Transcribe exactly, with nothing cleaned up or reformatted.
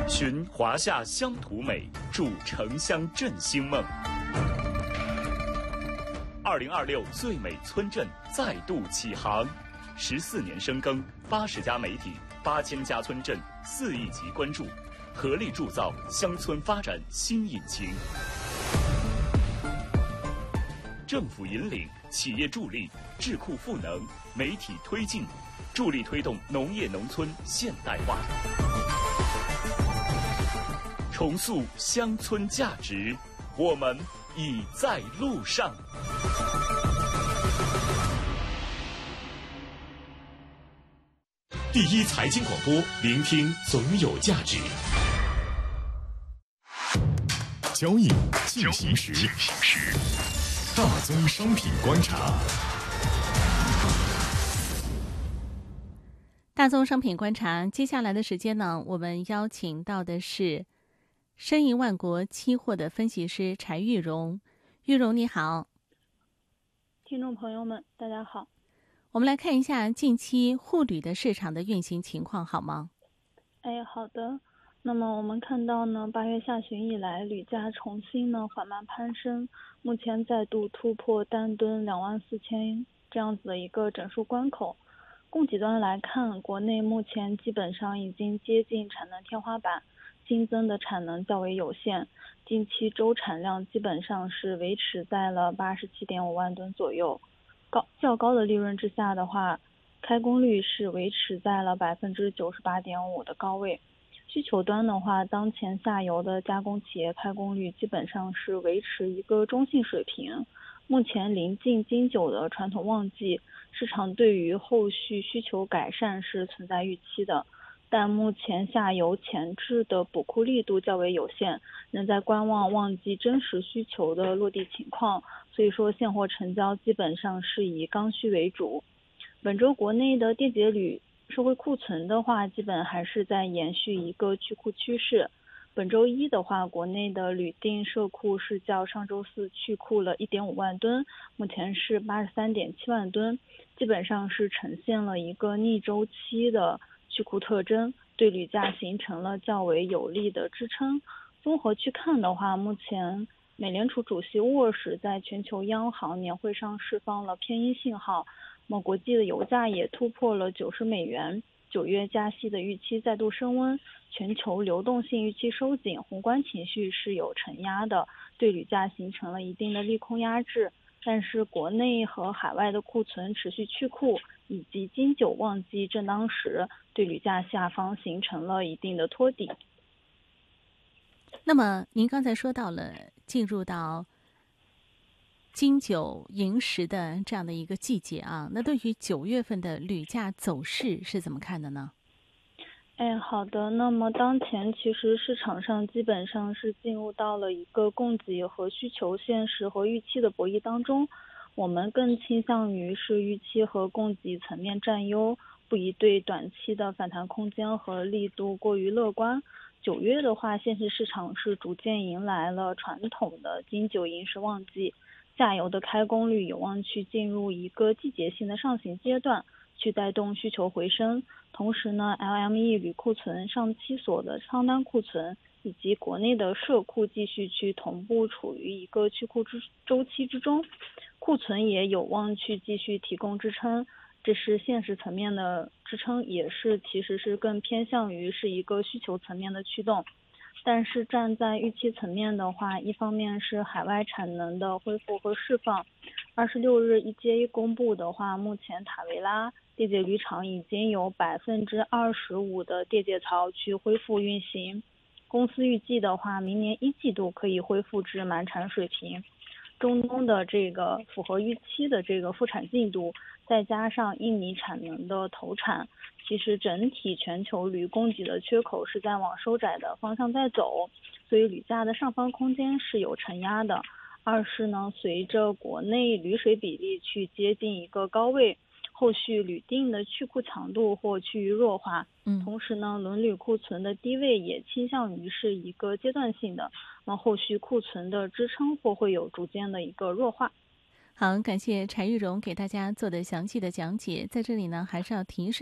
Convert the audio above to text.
寻华夏乡土美，筑城乡振兴梦。二零二六最美村镇再度启航，十四年深耕，八十家媒体，八千家村镇，四亿级关注，合力铸造乡村发展新引擎。政府引领，企业助力，智库赋能，媒体推进，助力推动农业农村现代化，重塑乡村价值。我们已在路上。 第一财经广播，聆听总有价值。交易进行时，大宗商品观察。 大宗商品观察，接下来的时间呢，我们邀请到的是申银万国期货的分析师柴玉荣。玉荣你好。 听众朋友们大家好。 我们来看一下近期沪铝的市场的运行情况好吗？ 哎，好的。那么我们看到呢，八月下旬以来，铝价重新呢缓慢攀升，目前再度突破单吨两万四千这样子的一个整数关口。供给端来看，国内目前基本上已经接近产能天花板，新增的产能较为有限，近期周产量基本上是维持在了八十七点五万吨左右。高较高的利润之下的话，开工率是维持在了百分之九十八点五的高位。需求端的话，当前下游的加工企业开工率基本上是维持一个中性水平。目前临近金九的传统旺季，市场对于后续需求改善是存在预期的，但目前下游前置的补库力度较为有限，仍在观望旺季真实需求的落地情况，所以说现货成交基本上是以刚需为主。本周国内的电解铝社会库存的话，基本还是在延续一个去库趋势。本周一的话，国内的铝锭社库是较上周四去库了 一点五万吨，目前是 八十三点七万吨，基本上是呈现了一个逆周期的去库特征，对铝价形成了较为有力的支撑。综合去看的话，目前美联储主席沃什在全球央行年会上释放了偏鹰信号，那么国际的油价也突破了九十美元，九月加息的预期再度升温，全球流动性预期收紧，宏观情绪是有承压的，对铝价形成了一定的利空压制。但是国内和海外的库存持续去库，以及金九旺季正当时，对铝价下方形成了一定的托底。 那么您刚才说到了进入到金九银十的这样的一个季节啊，那对于九月份的铝价走势是怎么看的呢？ 哎，好的。那么当前其实市场上基本上是进入到了一个供给和需求现实和预期的博弈当中，我们更倾向于是预期和供给层面占优，不宜对短期的反弹空间和力度过于乐观。九月的话，现实市场是逐渐迎来了传统的金九银十旺季，下游的开工率有望去进入一个季节性的上行阶段，去带动需求回升。同时呢 L M E 铝库存上期所的仓单库存以及国内的社库继续去同步处于一个去库之周期之中，库存也有望去继续提供支撑，这是现实层面的支撑，也是其实是更偏向于是一个需求层面的驱动。但是站在预期层面的话，一方面是海外产能的恢复和释放，二十六日 E G A 公布的话，目前塔维拉电解铝厂已经有百分之二十五的电解槽去恢复运行，公司预计的话，明年一季度可以恢复至满产水平。中东的这个符合预期的这个复产进度，再加上印尼产能的投产，其实整体全球铝供给的缺口是在往收窄的方向在走，所以铝价的上方空间是有承压的。二是呢，随着国内铝水比例去接近一个高位，后续铝锭的去库强度或趋于弱化， 嗯， 同时呢，轮铝库存的低位也倾向于是一个阶段性的，那后续库存的支撑或会有逐渐的一个弱化。 好，感谢柴玉荣给大家做的详细的讲解。在这里呢，还是要提示